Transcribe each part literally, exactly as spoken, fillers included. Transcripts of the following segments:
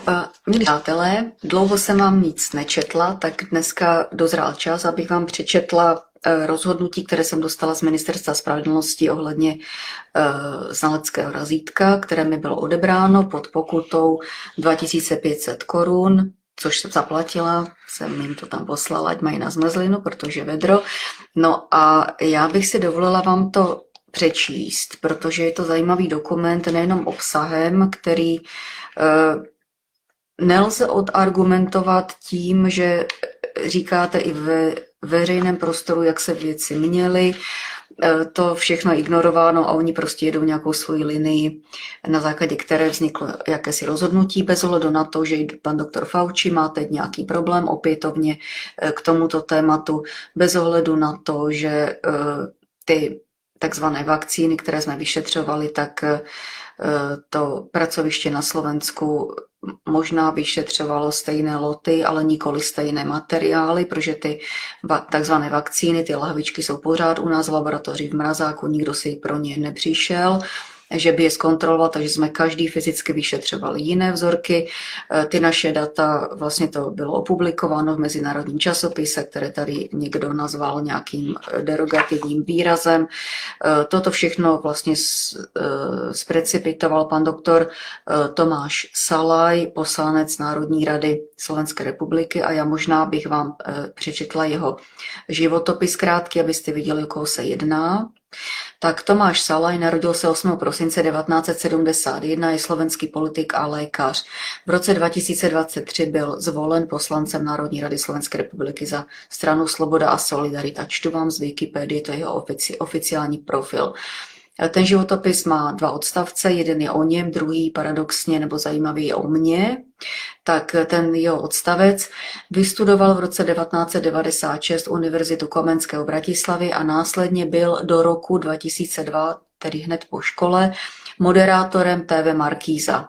Milí přátelé, dlouho jsem vám nic nečetla, tak dneska dozrál čas, abych vám přečetla rozhodnutí, které jsem dostala z Ministerstva spravedlnosti ohledně znaleckého razítka, které mi bylo odebráno pod pokutou dva tisíce pět set korun, což jsem zaplatila, jsem jim to tam poslala, ať mají na zmrzlinu, protože vedro. No a já bych si dovolila vám to přečíst, protože je to zajímavý dokument nejenom obsahem, který nelze odargumentovat tím, že říkáte i ve veřejném prostoru, jak se věci měly, to všechno je ignorováno a oni prostě jedou nějakou svoji linii, na základě které vzniklo jakési rozhodnutí, bez ohledu na to, že pan doktor Fauci má teď nějaký problém opětovně k tomuto tématu, bez ohledu na to, že ty takzvané vakcíny, které jsme vyšetřovali, tak to pracoviště na Slovensku možná vyšetřovalo stejné loty, ale nikoli stejné materiály, protože ty takzvané vakcíny, ty lahvičky jsou pořád u nás v laboratoři v mrazáku, nikdo si pro ně nepřišel, že by je zkontroloval, takže jsme každý fyzicky vyšetřovali jiné vzorky. Ty naše data, vlastně to bylo opublikováno v mezinárodním časopise, které tady někdo nazval nějakým derogativním výrazem. Toto všechno vlastně zprecipitoval pan doktor Tomáš Salaj, poslanec Národní rady Slovenské republiky, a já možná bych vám přečetla jeho životopis krátký, abyste viděli, o koho se jedná. Tak Tomáš Salaj narodil se osmého prosince devatenáct set sedmdesát jedna, je slovenský politik a lékař. V roce dva tisíce dvacet tři byl zvolen poslancem Národní rady Slovenské republiky za stranu Sloboda a Solidarita. Čtu vám z Wikipedie, to je jeho ofici, oficiální profil. Ten životopis má dva odstavce, jeden je o něm, druhý paradoxně nebo zajímavý je o mně. Tak ten jeho odstavec: vystudoval v roce devatenáct set devadesát šest Univerzitu Komenského v Bratislavě a následně byl do roku dva tisíce dva, tedy hned po škole, moderátorem té vé Markíza.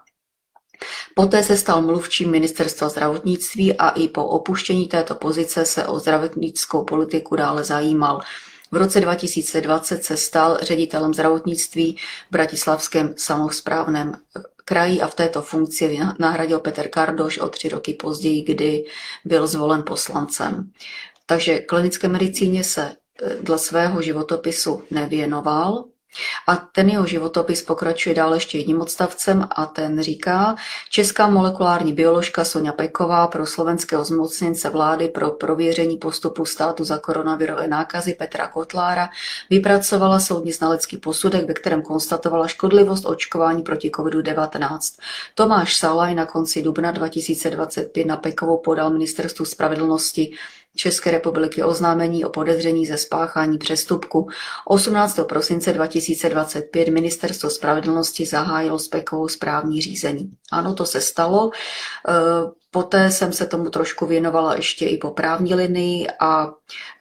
Poté se stal mluvčím ministerstva zdravotnictví a i po opuštění této pozice se o zdravotnickou politiku dále zajímal. V roce dva tisíce dvacet se stal ředitelem zdravotnictví v bratislavském samosprávném kraji a v této funkci nahradil Petr Kardoš o tři roky později, kdy byl zvolen poslancem. Takže klinické medicíně se dle svého životopisu nevěnoval. A ten jeho životopis pokračuje dále ještě jedním odstavcem a ten říká: česká molekulární bioložka Soňa Peková pro slovenského zmocněnce vlády pro prověření postupu státu za koronavirové nákazy Petra Kotlára vypracovala soudně znalecký posudek, ve kterém konstatovala škodlivost očkování proti covidu devatenáct. Tomáš Salaj na konci dubna dva tisíce dvacet pět na Pekovou podal ministerstvu spravedlnosti České republiky oznámení o podezření ze spáchání přestupku. osmnáctého prosince dva tisíce dvacet pět ministerstvo spravedlnosti zahájilo s Pekovou správní řízení. Ano, to se stalo. Poté jsem se tomu trošku věnovala ještě i po právní linii a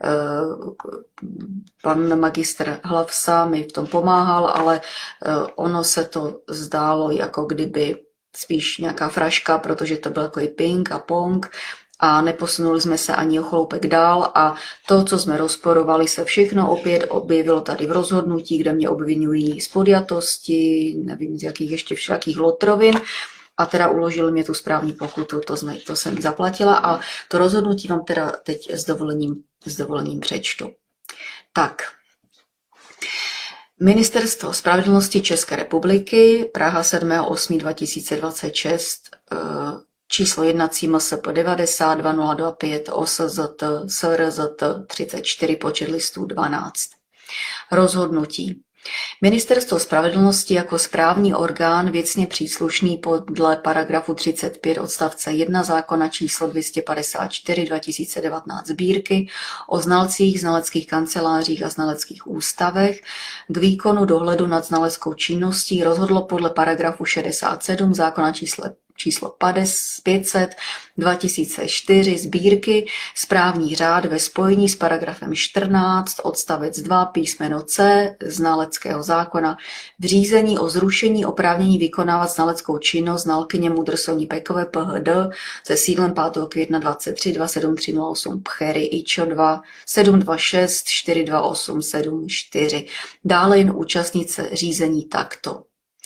pan magistr Hlavsa mi v tom pomáhal, ale ono se to zdálo, jako kdyby spíš nějaká fraška, protože to byl takový ping a pong. A neposunuli jsme se ani o chloupek dál a to, co jsme rozporovali, se všechno opět objevilo tady v rozhodnutí, kde mě obvinují z podjatosti, nevím z jakých ještě všakých lotrovin, a teda uložili mě tu správní pokutu, to, jsme, to jsem zaplatila a to rozhodnutí vám teda teď s dovolením, s dovolením přečtu. Tak. Ministerstvo spravedlnosti České republiky, Praha sedmého osmého dva tisíce dvacet šest, číslo jednací M S P devadesát dva nula dva pět, O S Z T, S R Z T třicet čtyři, počet listů dvanáct. Rozhodnutí. Ministerstvo spravedlnosti jako správní orgán věcně příslušný podle paragrafu třicet pět odstavce jedna zákona číslo dvě stě padesát čtyři dva tisíce devatenáct sbírky o znalcích, znaleckých kancelářích a znaleckých ústavech k výkonu dohledu nad znaleckou činností rozhodlo podle paragrafu šedesát sedm zákona číslo číslo pět set dva tisíce čtyři sbírky správní řád ve spojení s paragrafem čtrnáct odstavec dva písmeno C znaleckého zákona v řízení o zrušení oprávnění vykonávat znaleckou činnost znalkyně Mudrsoní Pekové P H D se sídlem pátého května dvacet tři dva sedm tři nula osm Pchery I Č O dva sedm dva šest čtyři dva osm sedm čtyři. Dále jen účastnice řízení takto.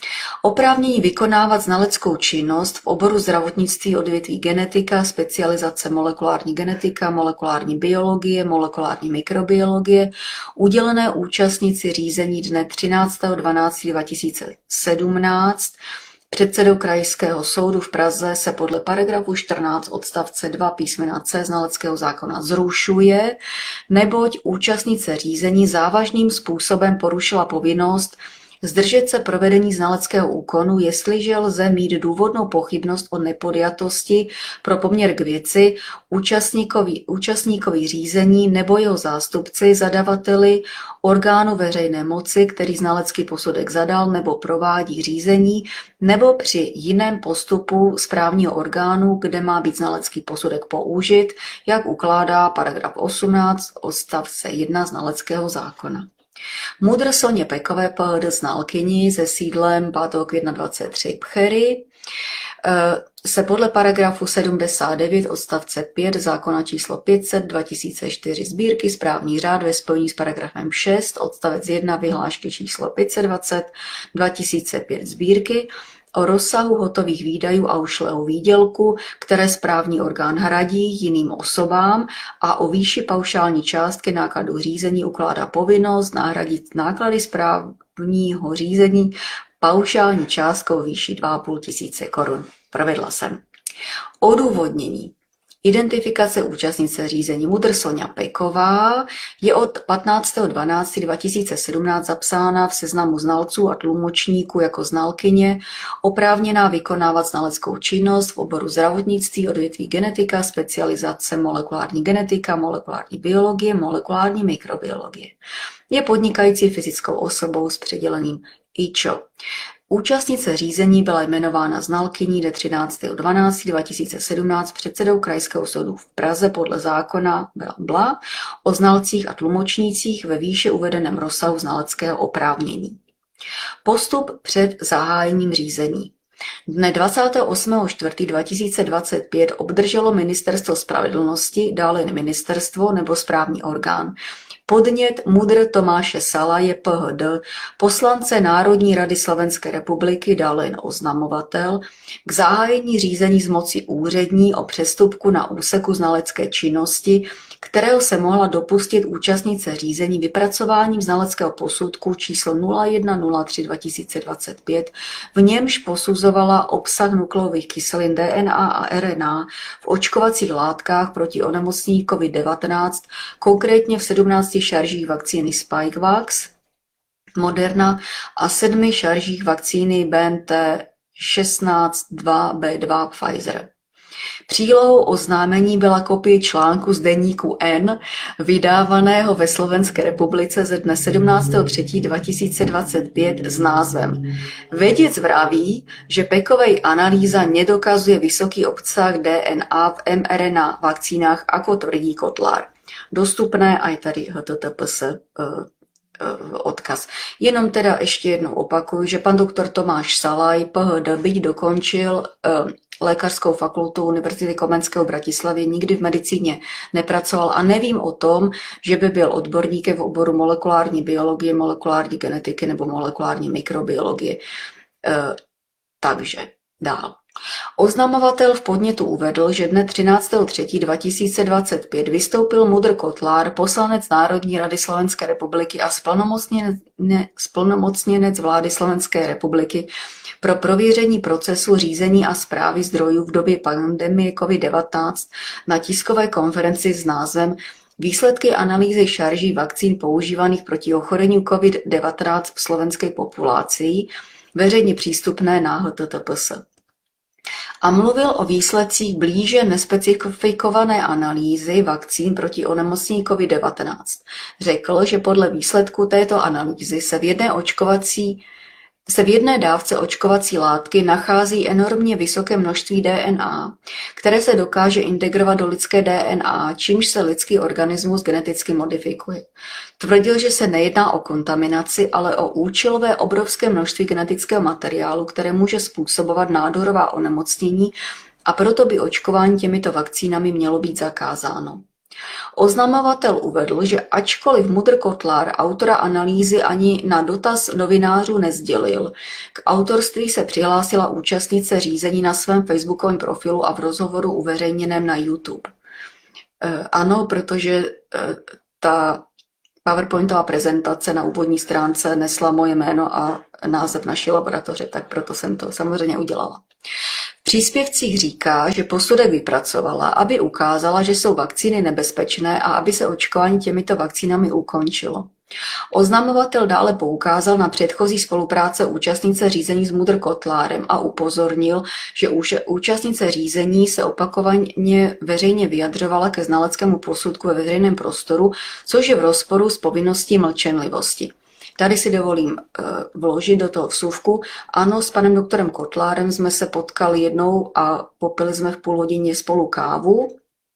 Oprávnění vykonávat znaleckou činnost v oboru zdravotnictví odvětví genetika, specializace molekulární genetika, molekulární biologie, molekulární mikrobiologie, udělené účastníci řízení dne třináctého dvanáctého dva tisíce sedmnáct předsedou Krajského soudu v Praze se podle paragrafu čtrnáct odstavce dva písmena C znaleckého zákona zrušuje, neboť účastnice řízení závažným způsobem porušila povinnost zdržet se provedení znaleckého úkonu, jestliže lze mít důvodnou pochybnost o nepodjatosti pro poměr k věci účastníkovi, účastníkovi řízení nebo jeho zástupci, zadavateli, orgánu veřejné moci, který znalecký posudek zadal nebo provádí řízení, nebo při jiném postupu správního orgánu, kde má být znalecký posudek použit, jak ukládá paragraf osmnáct odstavce jedna znaleckého zákona. Mudr Soně Pekové P H D znalkyni se sídlem Bátok dvacet jedna tři Pchery se podle paragrafu sedmdesát devět odstavce pět zákona číslo pět set dva tisíce čtyři sbírky správní řád ve spojení s paragrafem šest odstavec jedna vyhlášky číslo pět set dvacet dva tisíce pět sbírky o rozsahu hotových výdajů a ušlého výdělku, které správní orgán hradí jiným osobám, a o výši paušální částky nákladů řízení ukládá povinnost nahradit náklady správního řízení paušální částkou výši dva a půl tisíce korun. Provedla jsem. Odůvodnění. Identifikace účastnice řízení Mudr Soňa Peková je od patnáctého dvanáctého dva tisíce sedmnáct zapsána v seznamu znalců a tlumočníků jako znalkyně, oprávněná vykonávat znaleckou činnost v oboru zdravotnictví, odvětví genetika, specializace molekulární genetika, molekulární biologie, molekulární mikrobiologie. Je podnikající fyzickou osobou s přiděleným I Č O. Účastnice řízení byla jmenována znalkyní dne třináctého dvanáctého dva tisíce sedmnáct předsedou Krajského soudu v Praze podle zákona bla, bla, o znalcích a tlumočnících ve výše uvedeném rozsahu znaleckého oprávnění. Postup před zahájením řízení. Dne dvacátého osmého čtvrtého dva tisíce dvacet pět obdrželo Ministerstvo spravedlnosti, dále jen ministerstvo nebo správní orgán, podnět Mudr Tomáše Salaje P H D, poslance Národní rady Slovenské republiky, dále jen oznamovatel, k zahájení řízení z moci úřední o přestupku na úseku znalecké činnosti, kterého se mohla dopustit účastnice řízení vypracováním znaleckého posudku číslo nula jedna nula tři dva tisíce dvacet pět, v němž posuzovala obsah nukleových kyselin D N A a R N A v očkovacích látkách proti onemocnění COVID devatenáct, konkrétně v sedmnácti šaržích vakcíny Spikevax, Moderna a sedmi šaržích vakcíny B N T šestnáct dva B dva Pfizer. Přílohou oznámení byla kopie článku z deníku N, vydávaného ve Slovenské republice ze dne sedmnáctého třetího dva tisíce dvacet pět s názvem Vědec vraví, že Pekovej analýza nedokazuje vysoký obsah D N A v M R N A vakcínách, ako tvrdí Kotlár. Dostupné aj tady H T T P S uh, odkaz. Jenom teda ještě jednou opakuju, že pan doktor Tomáš Salaj, P H D, byť dokončil uh, Lékařskou fakultu Univerzity Komenského v Bratislavě, nikdy v medicíně nepracoval a nevím o tom, že by byl odborníkem v oboru molekulární biologie, molekulární genetiky nebo molekulární mikrobiologie. Uh, takže dál. Oznamovatel v podnětu uvedl, že dne třináctého třetího dva tisíce dvacet pět vystoupil Mudr Kotlár, poslanec Národní rady Slovenské republiky a splnomocněnec vlády Slovenské republiky pro prověření procesu řízení a správy zdrojů v době pandemie COVID devatenáct na tiskové konferenci s názvem Výsledky analýzy šarží vakcín používaných proti ochorení COVID devatenáct v slovenské populaci, veřejně přístupné na H T T P S. A mluvil o výsledcích blíže nespecifikované analýzy vakcín proti onemocnění COVID devatenáct. Řekl, že podle výsledku této analýzy se v jedné očkovací se v jedné dávce očkovací látky nachází enormně vysoké množství D N A, které se dokáže integrovat do lidské D N A, čímž se lidský organismus geneticky modifikuje. Tvrdil, že se nejedná o kontaminaci, ale o účelové obrovské množství genetického materiálu, které může způsobovat nádorová onemocnění, a proto by očkování těmito vakcínami mělo být zakázáno. Oznamovatel uvedl, že ačkoliv Mudr Kotlár autora analýzy ani na dotaz novinářů nesdělil, k autorství se přihlásila účastnice řízení na svém facebookovém profilu a v rozhovoru uveřejněném na YouTube. Ano, protože ta PowerPointová prezentace na úvodní stránce nesla moje jméno a název naší laboratoře, tak proto jsem to samozřejmě udělala. V příspěvcích říká, že posudek vypracovala, aby ukázala, že jsou vakcíny nebezpečné a aby se očkování těmito vakcínami ukončilo. Oznamovatel dále poukázal na předchozí spolupráce účastnice řízení s Mudr Kotlárem a upozornil, že účastnice řízení se opakovaně veřejně vyjadřovala ke znaleckému posudku ve veřejném prostoru, což je v rozporu s povinností mlčenlivosti. Tady si dovolím uh, vložit do toho vsuvku. Ano, s panem doktorem Kotlárem jsme se potkali jednou a popili jsme v půl hodině spolu kávu,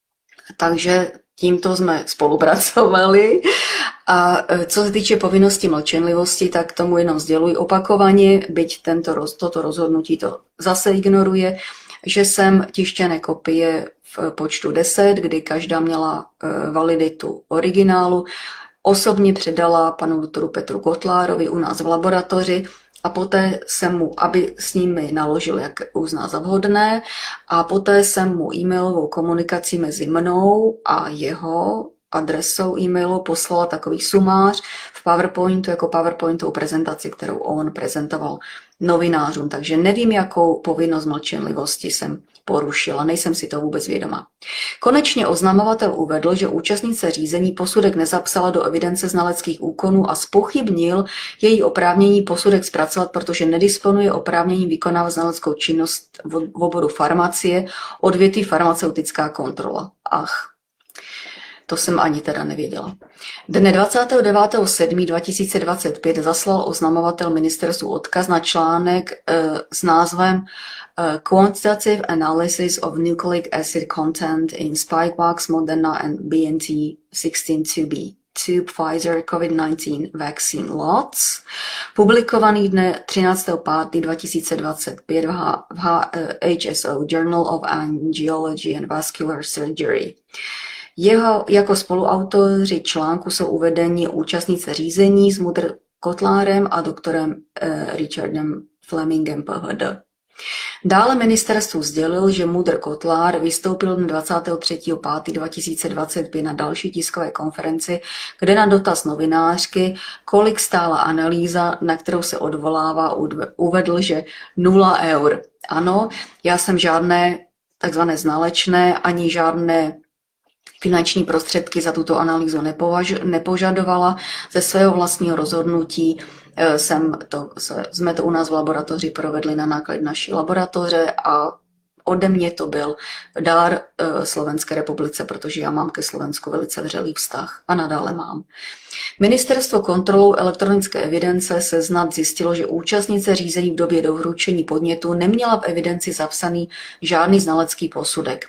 takže tímto jsme spolupracovali. A co se týče povinnosti mlčenlivosti, tak tomu jenom sděluji opakovaně, byť tento, toto rozhodnutí to zase ignoruje, že jsem tištěné kopie v počtu deset, kdy každá měla validitu originálu, osobně předala panu doktoru Petru Kotlárovi u nás v laboratoři a poté jsem mu, aby s nimi naložil, jak uzná za vhodné, a poté jsem mu e-mailovou komunikací mezi mnou a jeho adresou e-mailu poslala takový sumář v PowerPointu jako PowerPointovou prezentaci, kterou on prezentoval novinářům. Takže nevím, jakou povinnost mlčenlivosti jsem porušila, nejsem si to vůbec vědoma. Konečně oznamovatel uvedl, že účastnice řízení posudek nezapsala do evidence znaleckých úkonů a zpochybnil její oprávnění posudek zpracovat, protože nedisponuje oprávněním vykonávat znaleckou činnost v oboru farmacie, odvětví farmaceutická kontrola. Ach. To jsem ani teda nevěděla. Dne dvacátého devátého sedmého dva tisíce dvacet pět zaslal oznamovatel ministerstvu odkaz na článek uh, s názvem uh, Quantitative Analysis of Nucleic Acid Content in Spikevax, Moderna and B N T šestnáct two B, two Pfizer COVID nineteen Vaccine Lots, publikovaný dne třináctého pátého dva tisíce dvacet pět v, H- v H- H S O Journal of Angiology and Vascular Surgery. Jeho jako spoluautoři článku jsou uvedeni účastnice řízení s Mudr Kotlárem a doktorem eh, Richardem Flemingem P H D. Dále ministerstvu sdělil, že Mudr Kotlár vystoupil dvacátého třetího pátého dva tisíce dvacet pět na další tiskové konferenci, kde na dotaz novinářky, kolik stála analýza, na kterou se odvolává, uvedl, že nula eur. Ano, já jsem žádné takzvané znalečné ani žádné finanční prostředky za tuto analýzu nepovaž, nepožadovala. Ze svého vlastního rozhodnutí jsem to, jsme to u nás v laboratoři provedli na náklad naší laboratoře a ode mě to byl dár Slovenské republice, protože já mám ke Slovensku velice vřelý vztah a nadále mám. Ministerstvo kontrolou elektronické evidence Seznam zjistilo, že účastnice řízení v době doručení podnětu neměla v evidenci zapsaný žádný znalecký posudek.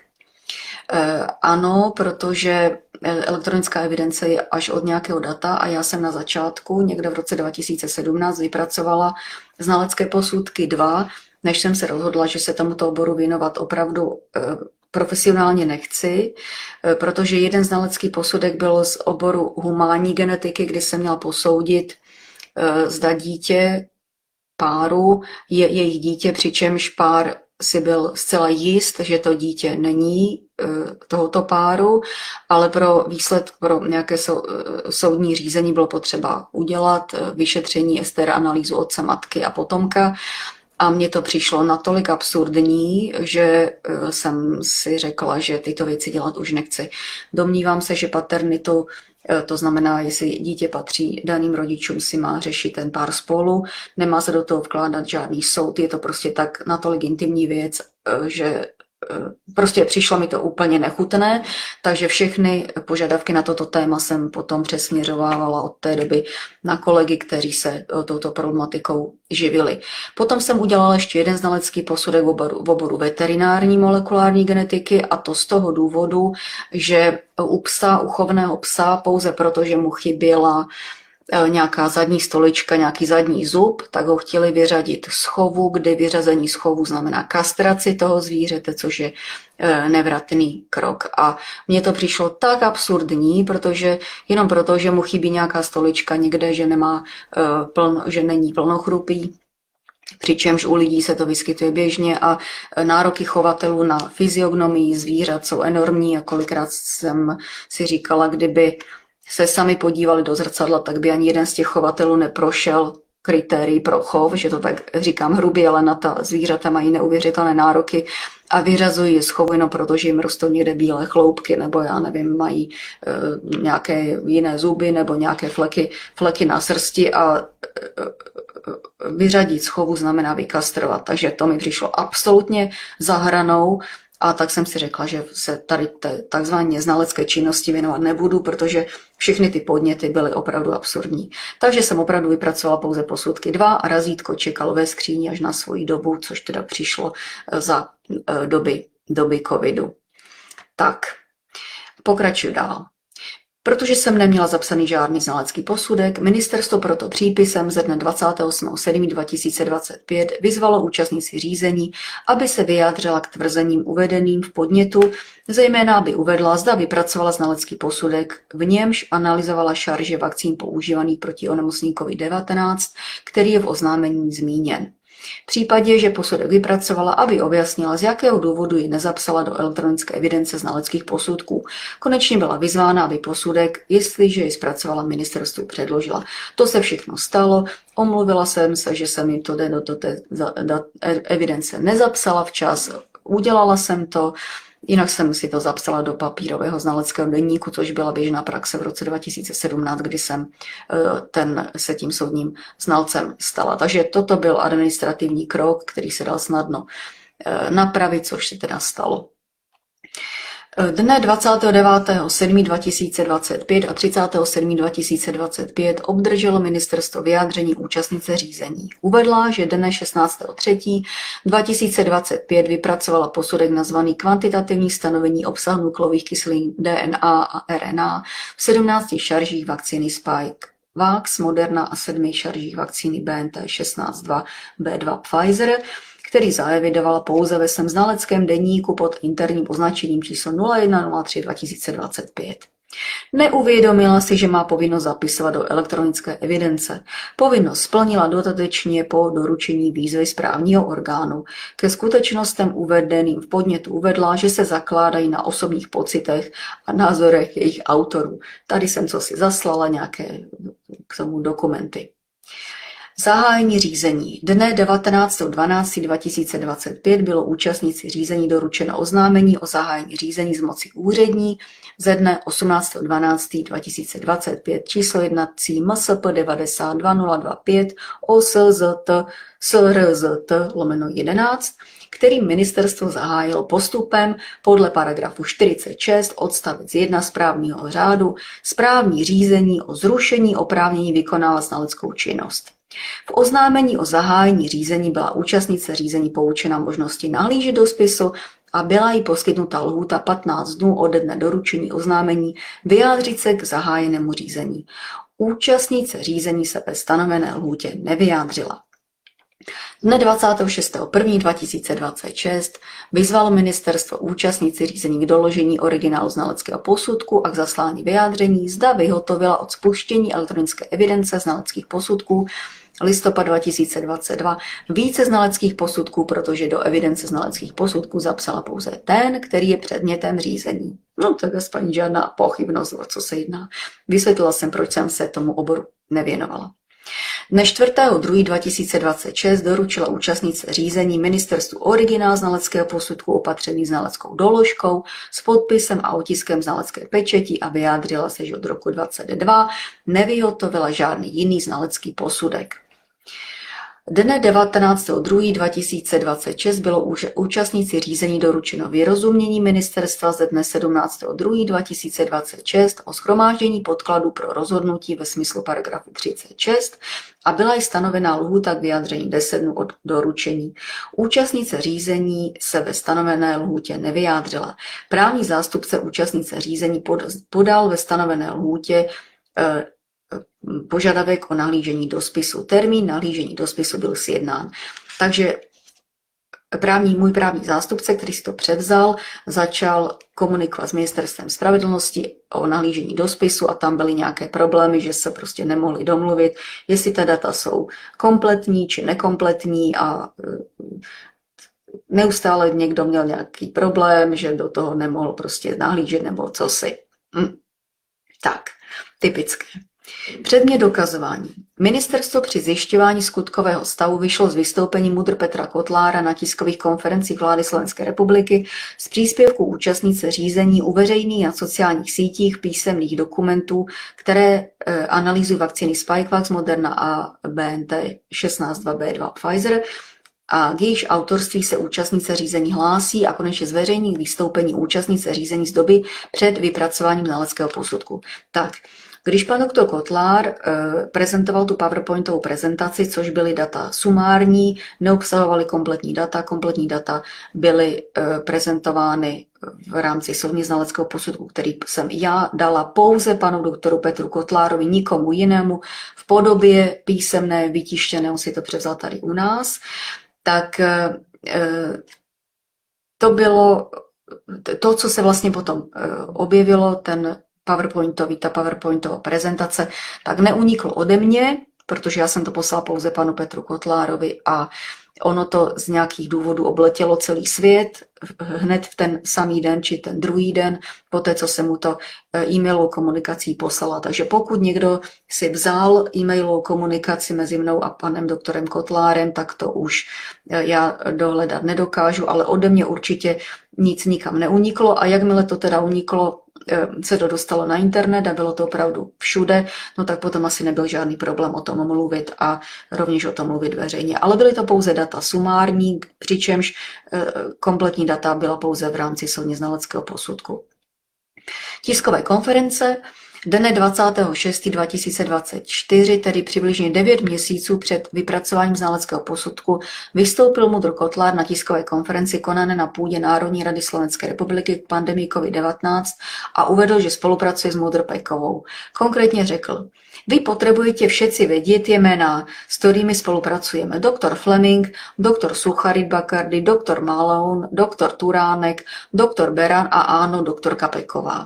Ano, protože elektronická evidence je až od nějakého data a já jsem na začátku, někde v roce dva tisíce sedmnáct, vypracovala znalecké posudky dva, než jsem se rozhodla, že se tomuto oboru věnovat opravdu profesionálně nechci, protože jeden znalecký posudek byl z oboru humánní genetiky, kdy jsem měla posoudit, zda dítě páru je jejich dítě, přičemž pár si byl zcela jist, že to dítě není tohoto páru, ale pro výsled, pro nějaké sou, soudní řízení bylo potřeba udělat vyšetření S T R analýzu otce, matky a potomka. A mně to přišlo natolik absurdní, že jsem si řekla, že tyto věci dělat už nechci. Domnívám se, že paternitu, to znamená, jestli dítě patří daným rodičům, si má řešit ten pár spolu, nemá se do toho vkládat žádný soud, je to prostě tak natolik intimní věc, že prostě přišlo mi to úplně nechutné, takže všechny požadavky na toto téma jsem potom přesměřovávala od té doby na kolegy, kteří se touto problematikou živili. Potom jsem udělala ještě jeden znalecký posudek v oboru, v oboru veterinární molekulární genetiky a to z toho důvodu, že u psa, u chovného psa, pouze proto, že mu chyběla nějaká zadní stolička, nějaký zadní zub, tak ho chtěli vyřadit z chovu, kde vyřazení z chovu znamená kastraci toho zvířete, což je nevratný krok. A mně to přišlo tak absurdní, protože jenom proto, že mu chybí nějaká stolička někde, že, nemá, plno, že není plnochrupý, přičemž u lidí se to vyskytuje běžně a nároky chovatelů na fyziognomii zvířat jsou enormní a kolikrát jsem si říkala, kdyby se sami podívali do zrcadla, tak by ani jeden z těch chovatelů neprošel kritérií pro chov, že to tak říkám hrubě, ale na ta zvířata mají neuvěřitelné nároky a vyřazují je z chovu jenom proto, že jim rostou někde bílé chloupky nebo já nevím, mají e, nějaké jiné zuby nebo nějaké fleky, fleky na srsti a e, vyřadit z chovu znamená vykastrovat. Takže to mi přišlo absolutně za hranou. A tak jsem si řekla, že se tady té takzvané znalecké činnosti věnovat nebudu, protože všechny ty podněty byly opravdu absurdní. Takže jsem opravdu vypracovala pouze posudky dva a razítko čekalo ve skříni až na svoji dobu, což teda přišlo za doby, doby covidu. Tak, pokračuju dál. Protože jsem neměla zapsaný žádný znalecký posudek, ministerstvo proto přípisem ze dne dvacátého osmého sedmého dva tisíce dvacet pět vyzvalo účastníci řízení, aby se vyjádřila k tvrzením uvedeným v podnětu, zejména aby uvedla, zda vypracovala znalecký posudek, v němž analyzovala šarže vakcín používaných proti onemocnění COVID devatenáct, který je v oznámení zmíněn. V případě, že posudek vypracovala, aby objasnila, z jakého důvodu ji nezapsala do elektronické evidence znaleckých posudků. Konečně byla vyzvána, aby posudek, jestliže ji zpracovala, ministerstvu předložila. To se všechno stalo. Omluvila jsem se, že jsem jim to do té evidence nezapsala včas. Udělala jsem to. Jinak jsem si to zapsala do papírového znaleckého deníku, což byla běžná praxe v roce dva tisíce sedmnáct, kdy jsem ten, se tím soudním znalcem stala. Takže toto byl administrativní krok, který se dal snadno napravit, což se teda stalo. Dne dvacátého devátého sedmého dva tisíce dvacet pět a třicátého sedmého dva tisíce dvacet pět obdrželo ministerstvo vyjádření účastnice řízení. Uvedla, že dne šestnáctého třetího dva tisíce dvacet pět vypracovala posudek nazvaný Kvantitativní stanovení obsahu nukleových kyselin D N A a R N A v sedmnácti šaržích vakcíny Spikevax, Moderna a sedmi šaržích vakcíny B N T šestnáct dva B dva Pfizer, který zaevidovala pouze ve svém znaleckém deníku pod interním označením číslo nula jedna nula tři dva tisíce dvacet pět. Neuvědomila si, že má povinnost zapisovat do elektronické evidence. Povinnost splnila dodatečně po doručení výzvy správního orgánu. Ke skutečnostem uvedeným v podnětu uvedla, že se zakládají na osobních pocitech a názorech jejich autorů. Tady jsem co si zaslala, nějaké k tomu dokumenty. Zahájení řízení. Dne devatenáctého dvanáctého dva tisíce dvacet pět bylo účastníci řízení doručeno oznámení o zahájení řízení z moci úřední ze dne osmnáctého dvanáctého dva tisíce dvacet pět číslo jednací M S P devadesát dva nula dvacet pět O S Z T S R Z T lomeno jedenáct, kterým ministerstvo zahájilo postupem podle paragrafu čtyřicet šest odstavec jedna správního řádu správní řízení o zrušení oprávnění vykonávat znaleckou činnost. V oznámení o zahájení řízení byla účastnice řízení poučena možnosti nahlížet do spisu a byla jí poskytnuta lhůta patnáct dnů ode dne doručení oznámení vyjádřit se k zahájenému řízení. Účastnice řízení se ve stanovené lhůtě nevyjádřila. Dne dvacátého šestého prvního dva tisíce dvacet šest vyzvalo ministerstvo účastníci řízení k doložení originálu znaleckého posudku a k zaslání vyjádření, zda vyhotovila od spuštění elektronické evidence znaleckých posudků listopad dva tisíce dvacet dva více znaleckých posudků, protože do evidence znaleckých posudků zapsala pouze ten, který je předmětem řízení. No tak aspoň žádná pochybnost, o co se jedná. Vysvětlila jsem, proč jsem se tomu oboru nevěnovala. Dne čtvrtého druhého dva tisíce dvacet šest doručila účastnice řízení ministerstvu originál znaleckého posudku opatřený znaleckou doložkou s podpisem a otiskem znalecké pečeti a vyjádřila se, že od roku dvacet dva nevyhotovila žádný jiný znalecký posudek. Dne devatenáctého druhého dva tisíce dvacet šest bylo účastníci řízení doručeno vyrozumění ministerstva ze dne sedmnáctého druhého dva tisíce dvacet šest o shromáždění podkladů pro rozhodnutí ve smyslu paragrafu třicet šest a byla jí stanovená lhůta k vyjádření deset dnů od doručení. Účastnice řízení se ve stanovené lhůtě nevyjádřila. Právní zástupce účastnice řízení podal ve stanovené lhůtě požadavek o nahlížení do spisu. Termín nahlížení do spisu byl sjednán. Takže právní, můj právní zástupce, který si to převzal, začal komunikovat s ministerstvem spravedlnosti o nahlížení do spisu a tam byly nějaké problémy, že se prostě nemohli domluvit, jestli ta data jsou kompletní či nekompletní a neustále někdo měl nějaký problém, že do toho nemohl prostě nahlížet nebo co si. Hm. Tak, typické. Předmět dokazování. Ministerstvo při zjišťování skutkového stavu vyšlo z vystoupení MUDr. Petra Kotlára na tiskových konferencích vlády Slovenské republiky z příspěvku účastnice řízení uveřejnění na sociálních sítích písemných dokumentů, které e, analyzují vakcíny Spikevax, Moderna a B N T šestnáct dva B dva Pfizer, a k jejíž autorství se účastnice řízení hlásí a konečně zveřejní vystoupení účastnice řízení z doby před vypracováním znaleckého posudku. Tak, když pan doktor Kotlár e, prezentoval tu PowerPointovou prezentaci, což byly data sumární, neobsahovaly kompletní data, kompletní data byly e, prezentovány v rámci soudně znaleckého posudku, který jsem já dala pouze panu doktoru Petru Kotlárovi, nikomu jinému, v podobě písemné, vytištěné, on si to převzal tady u nás, tak e, to bylo to, co se vlastně potom e, objevilo, ten PowerPointový, ta PowerPointová prezentace, tak neuniklo ode mě, protože já jsem to poslala pouze panu Petru Kotlárovi a ono to z nějakých důvodů obletělo celý svět hned v ten samý den či ten druhý den, poté co jsem mu to e-mailovou komunikací poslala. Takže pokud někdo si vzal e-mailovou komunikaci mezi mnou a panem doktorem Kotlárem, tak to už já dohledat nedokážu, ale ode mě určitě nic nikam neuniklo a jakmile to teda uniklo, se to dostalo na internet a bylo to opravdu všude, no tak potom asi nebyl žádný problém o tom mluvit a rovněž o tom mluvit veřejně. Ale byly to pouze data sumární, přičemž kompletní data byla pouze v rámci soudně znaleckého posudku. Tiskové konference. Dne dvacátého šestého dva tisíce dvacet čtyři, tedy přibližně devět měsíců před vypracováním znaleckého posudku, vystoupil MUDr. Kotlár na tiskové konferenci konané na půdě Národní rady Slovenské republiky k pandemii COVID devatenáct a uvedl, že spolupracuje s MUDr. Pekovou. Konkrétně řekl: vy potřebujete všetci vědět jména, s kterými spolupracujeme. doktor Fleming, doktor Sucharit Bakardy, doktor Malone, doktor Turánek, doktor Beran a áno, doktorka Peková.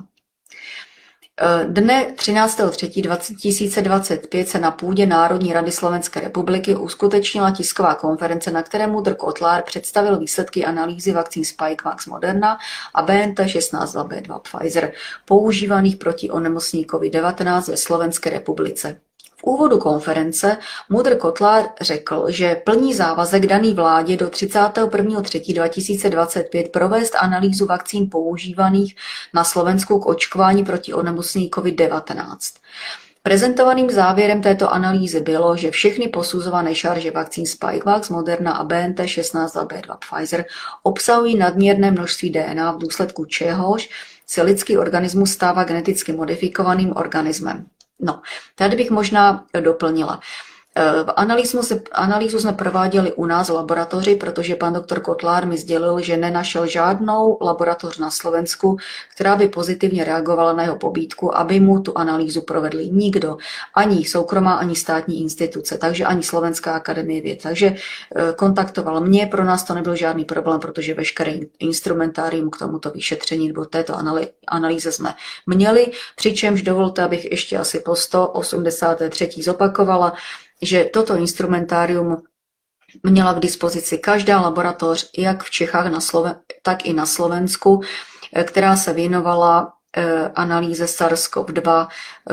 Dne třináctého třetího dva tisíce dvacet pět se na půdě Národní rady Slovenské republiky uskutečnila tisková konference, na které MUDr. Kotlár představil výsledky analýzy vakcín Spikevax Moderna a B N T šestnáct dva B dva Pfizer, používaných proti onemocnění COVID devatenáct ve Slovenské republice. V úvodu konference MUDr. Kotlár řekl, že plní závazek daný vládě do třicátého prvního třetího dva tisíce dvacet pět provést analýzu vakcín používaných na Slovensku k očkování proti onemocnění COVID devatenáct. Prezentovaným závěrem této analýzy bylo, že všechny posuzované šarže vakcín Spikevax, Moderna a B N T šestnáct dva B dva Pfizer obsahují nadměrné množství D N A, v důsledku čehož se lidský organismus stává geneticky modifikovaným organismem. No, tady bych možná doplnila. Analýzu, analýzu jsme prováděli u nás v laboratoři, protože pan doktor Kotlár mi sdělil, že nenašel žádnou laboratoř na Slovensku, která by pozitivně reagovala na jeho pobídku, aby mu tu analýzu provedli nikdo, ani soukromá, ani státní instituce, takže ani Slovenská akademie věd. Takže kontaktoval mě, pro nás to nebyl žádný problém, protože veškeré instrumentárium k tomuto vyšetření nebo této analýze jsme měli, přičemž dovolte, abych ještě asi po sto osmdesáté třetí zopakovala, že toto instrumentárium měla k dispozici každá laboratoř, jak v Čechách, na Sloven- tak i na Slovensku, která se věnovala analýze SARS-CoV dva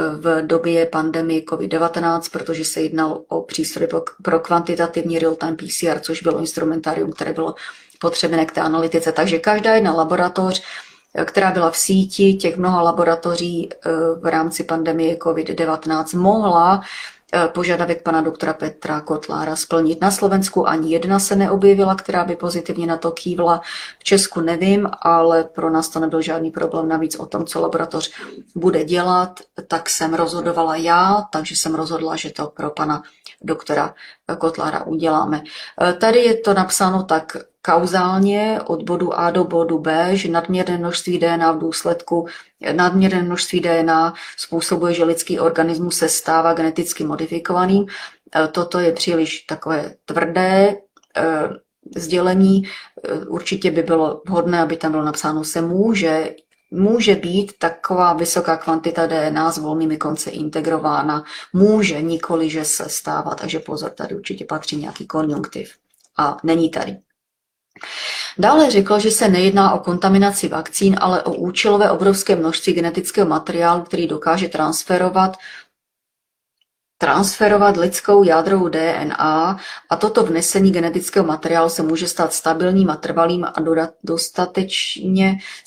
v době pandemie COVID devatenáct, protože se jednalo o přístroj pro kvantitativní real-time P C R, což bylo instrumentárium, které bylo potřebné k té analytice. Takže každá jedna laboratoř, která byla v síti těch mnoha laboratoří v rámci pandemie COVID devatenáct, mohla požadavek pana doktora Petra Kotlára splnit. Na Slovensku ani jedna se neobjevila, která by pozitivně na to kývla. V Česku nevím, ale pro nás to nebyl žádný problém. Navíc o tom, co laboratoř bude dělat, tak jsem rozhodovala já, takže jsem rozhodla, že to pro pana doktora Kotlára uděláme. Tady je to napsáno tak kauzálně od bodu A do bodu B, že nadměrné množství D N A v důsledku nadměrné množství D N A způsobuje, že lidský organismus se stává geneticky modifikovaným. Toto je příliš takové tvrdé sdělení. Určitě by bylo vhodné, aby tam bylo napsáno se může, může být taková vysoká kvantita D N A s volnými konci integrována. Může, nikoli, že se stává, takže pozor, tady určitě patří nějaký konjunktiv. A není tady. Dále řekl, že se nejedná o kontaminaci vakcín, ale o účelové obrovské množství genetického materiálu, který dokáže transferovat transferovat lidskou jádrovou D N A a toto vnesení genetického materiálu se může stát stabilním a trvalým a dostatečně